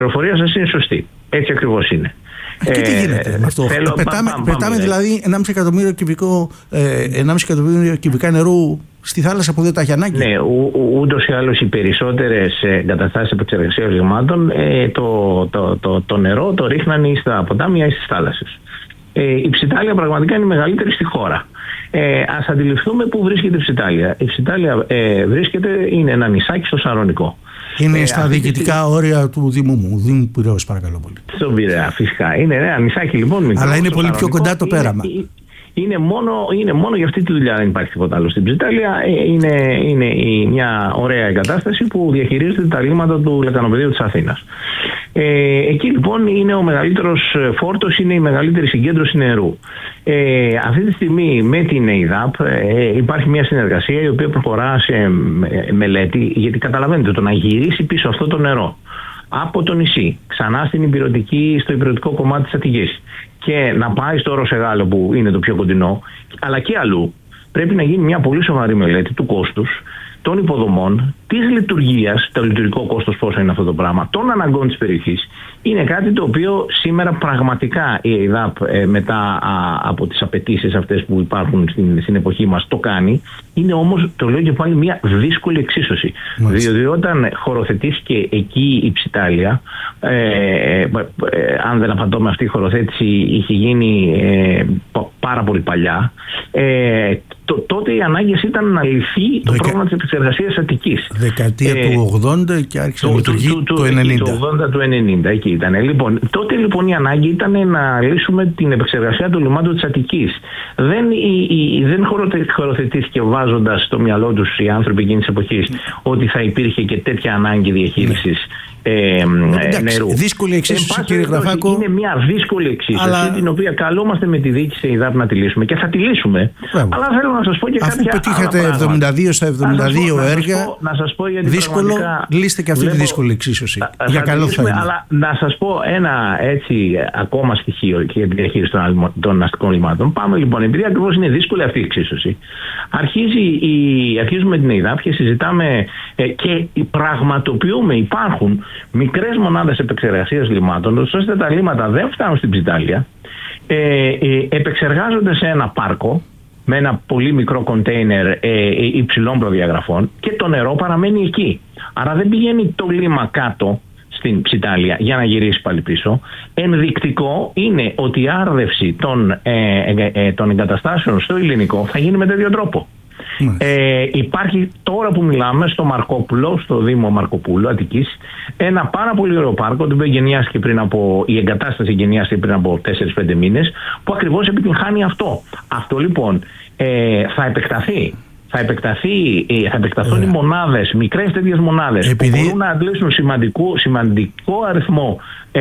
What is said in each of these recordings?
πληροφορία σας είναι σωστή. Έτσι ακριβώς είναι. Και τι γίνεται με αυτό? Πετάμε δηλαδή 1,5 εκατομμύριο κυβικά νερού στη θάλασσα που δεν τα έχει ανάγκη. Ναι, ούτως ή άλλως οι περισσότερες εγκαταστάσεις επεξεργασίας λιμάτων το νερό το ρίχνανε στα ποτάμια ή στις θάλασσες. Η Ψιτάλια πραγματικά είναι η μεγαλύτερη στη χώρα. Ας αντιληφθούμε πού βρίσκεται η Ψιτάλια. Η Ψιτάλια είναι ένα νησάκι στο Σαρονικό. Είναι στα διοικητικά όρια του Δήμου μου, Δήμου Πειραιώς, παρακαλώ πολύ. Στον Πειραιά, φυσικά. Είναι ένα νησάκι λοιπόν μικρό. Αλλά είναι πολύ πιο κοντά το πέραμα. Είναι μόνο για αυτή τη δουλειά, δεν υπάρχει τίποτα άλλο στην Ψιτάλια. Είναι μια ωραία εγκατάσταση που διαχειρίζεται τα λίμματα του λεκανοπεδίου της Αθήνας. Εκεί λοιπόν είναι ο μεγαλύτερος φόρτος, είναι η μεγαλύτερη συγκέντρωση νερού. Αυτή τη στιγμή με την ΕΙΔΑΠ υπάρχει μια συνεργασία η οποία προχωρά σε μελέτη, γιατί καταλαβαίνετε, το να γυρίσει πίσω αυτό το νερό από το νησί ξανά στο υπηρετικό κομμάτι της Αττικής και να πάει στο Όρος Εγάλο που είναι το πιο κοντινό, αλλά και αλλού, πρέπει να γίνει μια πολύ σοβαρή μελέτη του κόστους, των υποδομών, της λειτουργίας, το λειτουργικό κόστος πόσο είναι αυτό το πράγμα, των αναγκών της περιοχής. Είναι κάτι το οποίο σήμερα πραγματικά η ΕΙΔΑΠ μετά από τις απαιτήσεις αυτές που υπάρχουν στην εποχή μας το κάνει. Είναι όμως, το λέω και πάλι, μια δύσκολη εξίσωση. Διότι όταν χωροθετήθηκε εκεί η Ψιτάλια, αν δεν απαντώ με αυτή η χωροθέτηση είχε γίνει πάρα πολύ παλιά, τότε οι ανάγκες ήταν να λυθεί το πρόβλημα της επεξεργασίας Αττικής. Δεκαετία του 80 και άρχισε να λειτουργεί το 90. Το 80 του 90, εκεί ήταν. Τότε λοιπόν η ανάγκη ήταν να λύσουμε την επεξεργασία του λιμάτου της Αττικής. Δεν χωροθετήθηκε βάζοντας στο μυαλό τους οι άνθρωποι εκείνης της εποχής ότι θα υπήρχε και τέτοια ανάγκη διαχείρισης νερού. Δύσκολη εξίσωση, κύριε Γραφάκο. Είναι μια δύσκολη εξίσωση, την οποία καλούμαστε με τη διοίκηση ΕΙΔΑΠ να τη λύσουμε και θα τη λύσουμε. Αλλά θέλω να σας πω και αφού κάποια πετύχατε 72 στα 72 έργα, να σας πω γιατί δύσκολο, λύστε και αυτή τη δύσκολη εξίσωση. Για καλό θα είναι. Αλλά να σας πω ένα έτσι ακόμα στοιχείο για τη διαχείριση των αστικών λιμάτων. Πάμε λοιπόν, επειδή ακριβώς είναι δύσκολη αυτή η εξίσωση, αρχίζουμε την ΕΙΔΑΠ και συζητάμε και πραγματοποιούμε, υπάρχουν μικρές μονάδες επεξεργασίας λιμάτων, ώστε τα λίματα δεν φτάνουν στην Ψιτάλια, επεξεργάζονται σε ένα πάρκο με ένα πολύ μικρό κοντέινερ υψηλών προδιαγραφών και το νερό παραμένει εκεί. Άρα δεν πηγαίνει το λίμα κάτω στην Ψιτάλια για να γυρίσει πάλι πίσω. Ενδεικτικό είναι ότι η άρδευση των εγκαταστάσεων στο Ελληνικό θα γίνει με τέτοιο τρόπο. Υπάρχει τώρα που μιλάμε στο Μαρκόπουλο, στο Δήμο Μαρκοπούλου Αττικής, ένα πάρα πολύ ωραίο πάρκο, το οποίο η εγκατάσταση γενιάστηκε πριν από 4-5 μήνες, που ακριβώς επιτυγχάνει αυτό. Αυτό λοιπόν θα επεκταθεί. Θα επεκταθούν οι μονάδες, μικρές τέτοιες μονάδες που μπορούν να αντλήσουν σημαντικό αριθμό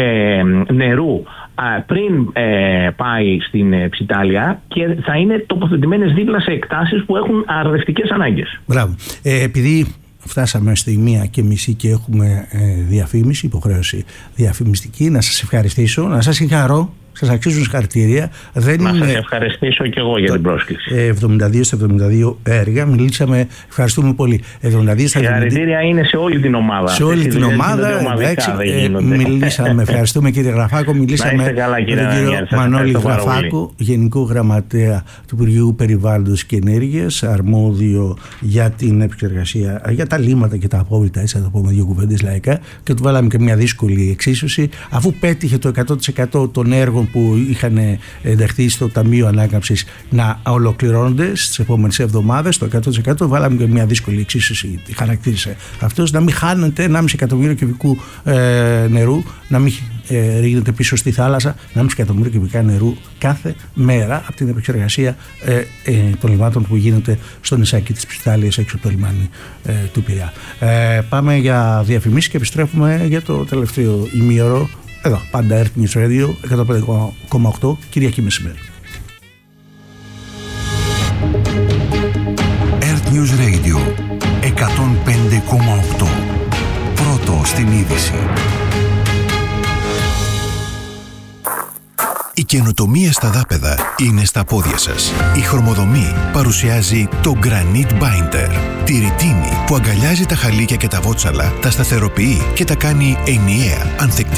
νερού πριν πάει στην Ψιτάλια και θα είναι τοποθετημένες δίπλα σε εκτάσεις που έχουν αρδευτικές ανάγκες. Μπράβο. Επειδή φτάσαμε στη 1:30 και έχουμε διαφήμιση, υποχρέωση διαφημιστική, να σας ευχαριστήσω, να σας συγχαρώ. Σας αξίζουν συγχαρητήρια. Σας ευχαριστήσω και εγώ για την πρόσκληση. 72 στα 72 έργα. Ευχαριστούμε πολύ. Συγχαρητήρια είναι σε όλη την ομάδα. Σε όλη την ομάδα. Μιλήσαμε. Ευχαριστούμε κύριε Γραφάκο. Μιλήσαμε με τον κύριο Μανώλη Γραφάκο, Γενικό Γραμματέα του Υπουργείου Περιβάλλοντος και Ενέργειας, αρμόδιο για την επεξεργασία, για τα λίμματα και τα απόβλητα. Έτσι θα το πούμε δύο κουβέντες λαϊκά. Και του βάλαμε και μια δύσκολη εξίσωση. Αφού πέτυχε το 100% των έργων που είχαν ενταχθεί στο Ταμείο Ανάκαμψης να ολοκληρώνονται στις επόμενες εβδομάδες, το 100%, βάλαμε και μια δύσκολη εξίσωση, τη χαρακτήρισε αυτός, να μην χάνεται 1,5 εκατομμύριο κυβικού νερού, να μην ρίγνεται πίσω στη θάλασσα 1,5 εκατομμύριο κυβικά νερού κάθε μέρα από την επεξεργασία των λιμάτων που γίνεται στο νησάκι της Ψιτάλιας έξω από το λιμάνι του Πειραιά. Πάμε για διαφημίσεις και επιστρέφουμε για το τελευταίο ημίωρο. Εδώ, πάντα Earth News Radio 105,8, Κυριακή μεσημέρι. Earth News Radio 105,8. Πρώτο στην είδηση. Η καινοτομία στα δάπεδα είναι στα πόδια σας. Η Χρωμοδομή παρουσιάζει το Granite Binder. Τη ρητίνη που αγκαλιάζει τα χαλίκια και τα βότσαλα, τα σταθεροποιεί και τα κάνει ενιαία, ανθεκτικά